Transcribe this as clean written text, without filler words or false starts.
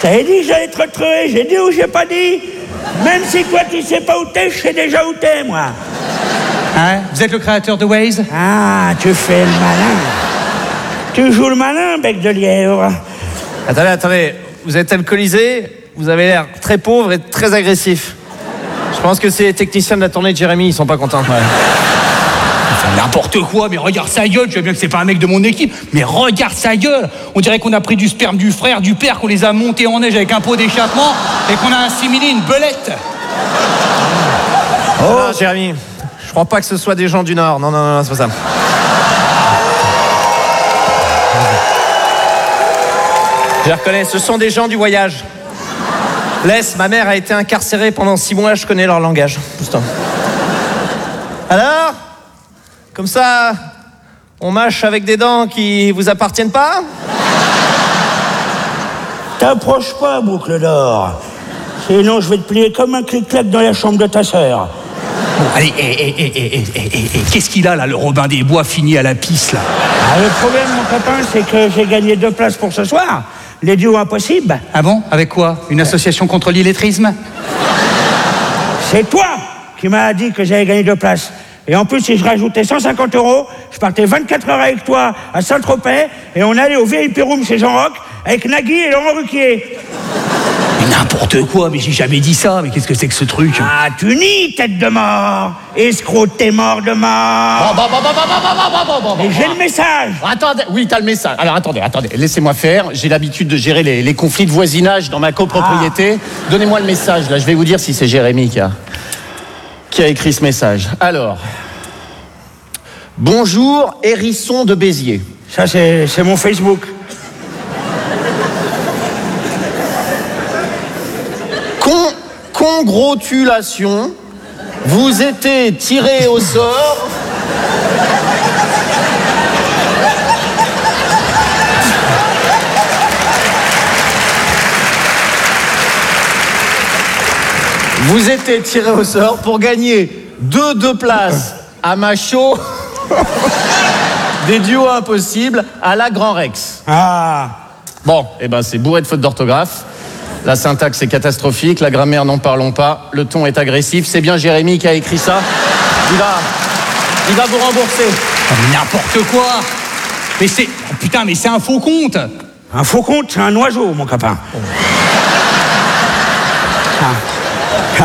t'avais dit que j'allais te retrouver, j'ai dit ou j'ai pas dit? Même si toi tu sais pas où t'es, je sais déjà où t'es, moi. Hein? Vous êtes le créateur de Waze? Ah, tu fais le malin. Tu joues le malin, bec de lièvre. Attendez, vous êtes alcoolisé, vous avez l'air très pauvre et très agressif. Je pense que c'est les techniciens de la tournée de Jérémy, ils sont pas contents. Ouais. N'importe quoi, mais regarde sa gueule, je sais bien que c'est pas un mec de mon équipe, mais regarde sa gueule. On dirait qu'on a pris du sperme du frère, du père, qu'on les a montés en neige avec un pot d'échappement et qu'on a assimilé une belette. Oh non, Jérémy, je crois pas que ce soit des gens du Nord. Non, c'est pas ça. Je les reconnais, ce sont des gens du voyage. Laisse, ma mère a été incarcérée pendant 6 mois, je connais leur langage. Putain. Alors ? Comme ça, on mâche avec des dents qui vous appartiennent pas ? T'approches pas, boucle d'or. Sinon, je vais te plier comme un clic-clac dans la chambre de ta sœur. Bon, allez, qu'est-ce qu'il a là, le Robin des Bois fini à la pisse là? Ah, le problème, mon copain, c'est que j'ai gagné 2 places pour ce soir. Les duos impossibles. Ah bon? Avec quoi? Une association contre l'illettrisme? C'est toi qui m'as dit que j'avais gagné 2 places. Et en plus, si je rajoutais 150 €, je partais 24 heures avec toi à Saint-Tropez et on allait au VIP Room chez Jean-Roch avec Nagui et Laurent Ruquier. Mais n'importe quoi, mais j'ai jamais dit ça. Mais qu'est-ce que c'est que ce truc? Ah, tu nies, tête de mort. Escroc, t'es mort de mort. Et j'ai le message. Attendez, oui, t'as le message. Alors attendez, laissez-moi faire. J'ai l'habitude de gérer les conflits de voisinage dans ma copropriété. Donnez-moi le message, là, je vais vous dire si c'est Jérémy qui a écrit ce message. Alors, bonjour, hérisson de Béziers. Ça, c'est mon Facebook. Congratulations, vous étiez tiré au sort. Vous étiez tiré au sort pour gagner 2 places à Machaut des duos impossibles à la Grand Rex. Ah. Bon, eh ben c'est bourré de fautes d'orthographe. La syntaxe est catastrophique, la grammaire n'en parlons pas, le ton est agressif. C'est bien Jérémy qui a écrit ça. Il va vous rembourser. Oh, mais n'importe quoi. Mais c'est... Oh, putain, mais c'est un faux compte. Un faux compte, c'est un oiseau, mon copain. Ah.